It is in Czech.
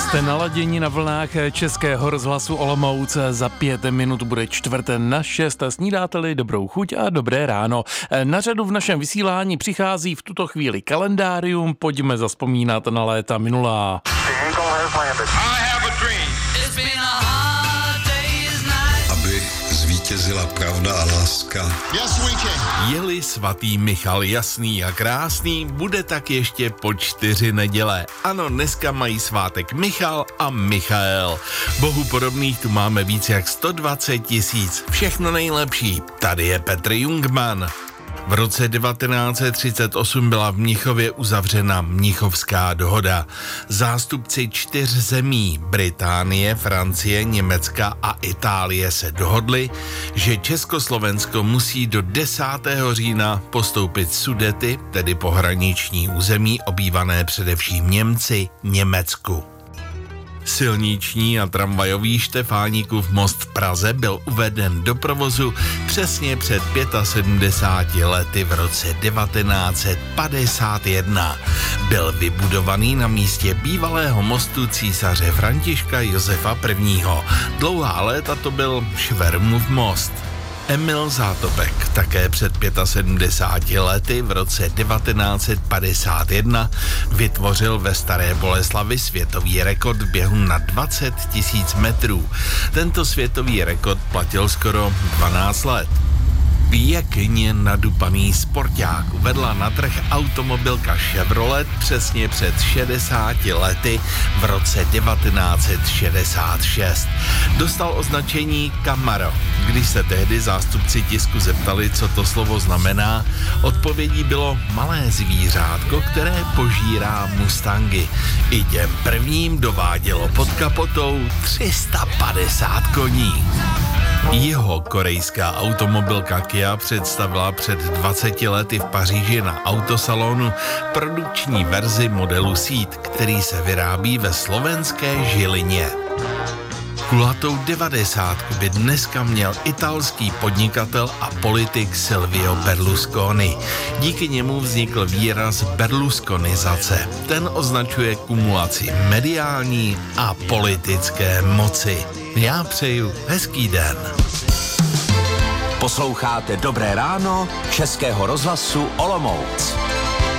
Jste naladěni na vlnách Českého rozhlasu Olomouc. Za 5 minut bude 5:45. Snídáte-li, dobrou chuť a dobré ráno. Na řadu v našem vysílání přichází v tuto chvíli kalendárium. Pojďme zazpomínat na léta minulá. Aby zvítězila pravda a láska. Je-li svatý Michal jasný a krásný, bude tak ještě po 4 neděle. Ano, dneska mají svátek Michal a Michael. Bohu podobných tu máme víc jak 120 000. Všechno nejlepší. Tady je Petr Jungmann. V roce 1938 byla v Mnichově uzavřena Mnichovská dohoda. Zástupci 4 zemí, Británie, Francie, Německa a Itálie, se dohodli, že Československo musí do 10. října postoupit Sudety, tedy pohraniční území obývané především Němci, Německu. Silniční a tramvajový Štefánikův most v Praze byl uveden do provozu přesně před 75 lety v roce 1951. Byl vybudovaný na místě bývalého mostu císaře Františka Josefa I. Dlouhá léta to byl Švermův most. Emil Zátopek také před 75 lety v roce 1951 vytvořil ve Staré Boleslavi světový rekord v běhu na 20 000 metrů. Tento světový rekord platil skoro 12 let. Pěkně nadupaný sporták uvedla na trh automobilka Chevrolet přesně před 60 lety v roce 1966. Dostal označení Camaro. Když se tehdy zástupci tisku zeptali, co to slovo znamená, odpovědí bylo malé zvířátko, které požírá Mustangy. I těm prvním dovádělo pod kapotou 350 koní. Jeho korejská automobilka Kia představila před 20 lety v Paříži na autosalonu produkční verzi modelu Ceed, který se vyrábí ve slovenské Žilině. Kulatou 90 by dneska měl italský podnikatel a politik Silvio Berlusconi. Díky němu vznikl výraz berlusconizace. Ten označuje kumulaci mediální a politické moci. Já přeju hezký den. Posloucháte Dobré ráno Českého rozhlasu Olomouc.